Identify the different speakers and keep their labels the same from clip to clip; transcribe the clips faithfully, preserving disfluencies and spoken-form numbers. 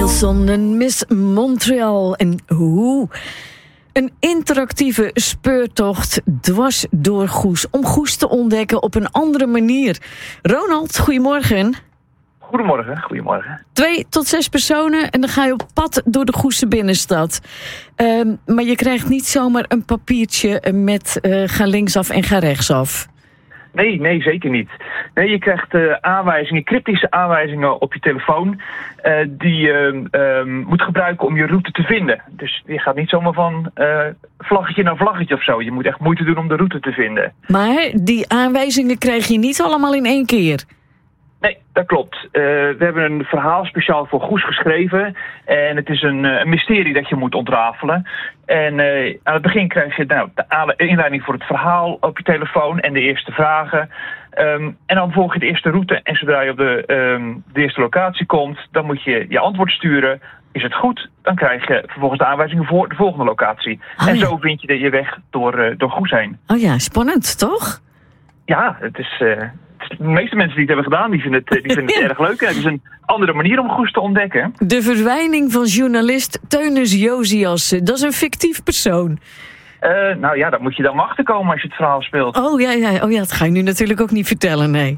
Speaker 1: Nielsen en Miss Montreal. En hoe? Een interactieve speurtocht dwars door Goes. Om Goes te ontdekken op een andere manier. Ronald, goedemorgen.
Speaker 2: Goedemorgen, goedemorgen.
Speaker 1: Twee tot zes personen en dan ga je op pad door de Goese binnenstad. Um, maar je krijgt niet zomaar een papiertje met uh, ga linksaf en ga rechtsaf.
Speaker 2: Nee, nee, zeker niet. Nee, je krijgt uh, aanwijzingen, cryptische aanwijzingen op je telefoon uh, die je uh, um, moet gebruiken om je route te vinden. Dus je gaat niet zomaar van uh, vlaggetje naar vlaggetje of zo. Je moet echt moeite doen om de route te vinden.
Speaker 1: Maar die aanwijzingen krijg je niet allemaal in één keer.
Speaker 2: Nee, dat klopt. Uh, we hebben een verhaal speciaal voor Goes geschreven. En het is een, uh, een mysterie dat je moet ontrafelen. En uh, aan het begin krijg je nou, de inleiding voor het verhaal op je telefoon en de eerste vragen. Um, en dan volg je de eerste route. En zodra je op de, um, de eerste locatie komt, dan moet je je antwoord sturen. Is het goed? Dan krijg je vervolgens de aanwijzingen voor de volgende locatie. Oh, en ja. Zo vind je de, je weg door, uh, door Goes heen.
Speaker 1: Oh ja, spannend, toch?
Speaker 2: Ja, het is... Uh, De meeste mensen die het hebben gedaan, die vinden het, die vinden het erg leuk. Het is een andere manier om Goes te ontdekken.
Speaker 1: De verdwijning van journalist Teunis Josias. Dat is een fictief persoon.
Speaker 2: Uh, nou ja, daar moet je dan maar achterkomen als je het verhaal speelt.
Speaker 1: Oh ja, ja, oh ja, dat ga je nu natuurlijk ook niet vertellen, nee.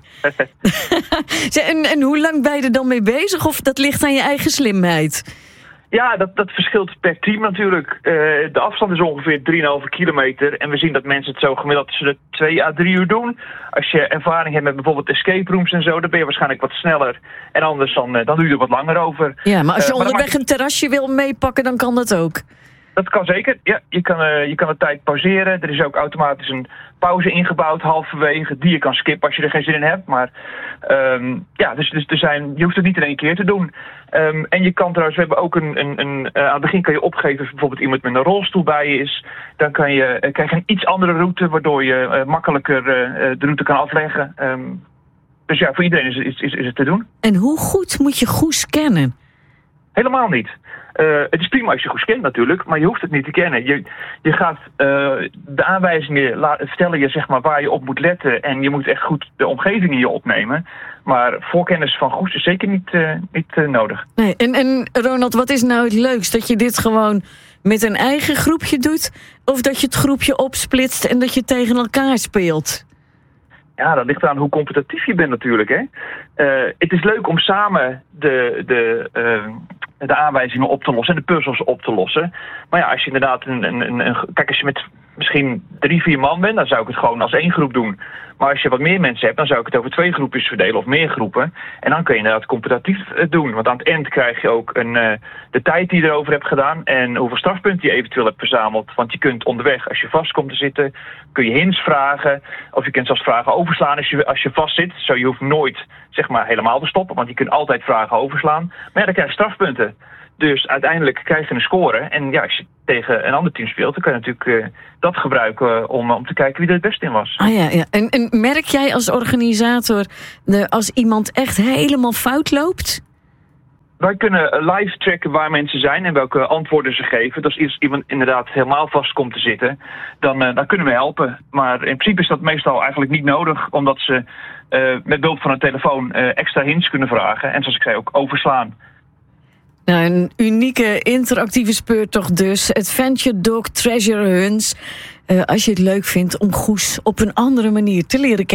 Speaker 1: en, en hoe lang ben je er dan mee bezig? Of dat ligt aan je eigen slimheid?
Speaker 2: Ja, dat, dat verschilt per team natuurlijk. Uh, de afstand is ongeveer drie komma vijf kilometer. En we zien dat mensen het zo gemiddeld tussen de twee à drie uur doen. Als je ervaring hebt met bijvoorbeeld escape rooms en zo, dan ben je waarschijnlijk wat sneller. En anders dan, dan doe je er wat langer over.
Speaker 1: Ja, maar als je uh, onderweg
Speaker 2: maar
Speaker 1: een terrasje wil meepakken, dan kan dat ook.
Speaker 2: Dat kan zeker. Ja, je kan, uh, je kan de tijd pauzeren. Er is ook automatisch een pauze ingebouwd halverwege die je kan skippen als je er geen zin in hebt. Maar um, ja, dus, dus er zijn, je hoeft het niet in één keer te doen. Um, en je kan trouwens, we hebben ook een, een, een uh, aan het begin kan je opgeven als bijvoorbeeld iemand met een rolstoel bij je is. Dan kan je, uh, krijg je een iets andere route, waardoor je uh, makkelijker uh, de route kan afleggen. Um, dus ja, voor iedereen is, is, is, is het te doen.
Speaker 1: En hoe goed moet je Goes kennen?
Speaker 2: Helemaal niet. Uh, het is prima als je Goes kent natuurlijk, maar je hoeft het niet te kennen. Je, je gaat uh, de aanwijzingen la- vertellen je zeg maar waar je op moet letten en je moet echt goed de omgeving in je opnemen. Maar voorkennis van Goes is zeker niet, uh, niet uh, nodig.
Speaker 1: Nee, en, en Ronald, wat is nou het leukst? Dat je dit gewoon met een eigen groepje doet? Of dat je het groepje opsplitst en dat je tegen elkaar speelt?
Speaker 2: Ja, dat ligt aan hoe competitief je bent natuurlijk. Hè? Uh, het is leuk om samen de, de, uh, de aanwijzingen op te lossen en de puzzels op te lossen. Maar ja, als je inderdaad een, een, een, een... Kijk, als je met misschien drie, vier man bent, dan zou ik het gewoon als één groep doen. Maar als je wat meer mensen hebt, dan zou ik het over twee groepjes verdelen of meer groepen. En dan kun je inderdaad competitief doen. Want aan het eind krijg je ook een, uh, de tijd die je erover hebt gedaan en hoeveel strafpunten je eventueel hebt verzameld. Want je kunt onderweg, als je vast komt te zitten, kun je hints vragen. Of je kunt zelfs vragen overslaan als je, als je vast zit. Zo, je hoeft nooit zeg maar helemaal te stoppen, want je kunt altijd vragen overslaan. Maar ja, dan krijg je strafpunten. Dus uiteindelijk krijg je een score. En ja, als je tegen een ander team speelt, dan kan je natuurlijk uh, dat gebruiken om, om te kijken wie er het beste in was.
Speaker 1: Ah ja, ja. En, en merk jij als organisator de, als iemand echt helemaal fout loopt?
Speaker 2: Wij kunnen live tracken waar mensen zijn en welke antwoorden ze geven. Dus als iemand inderdaad helemaal vast komt te zitten, dan, uh, dan kunnen we helpen. Maar in principe is dat meestal eigenlijk niet nodig, omdat ze uh, met behulp van een telefoon uh, extra hints kunnen vragen. En zoals ik zei, ook overslaan.
Speaker 1: Nou, een unieke interactieve speurtocht dus. Adventure Dog Treasure Hunts. Uh, als je het leuk vindt om Goes op een andere manier te leren kennen.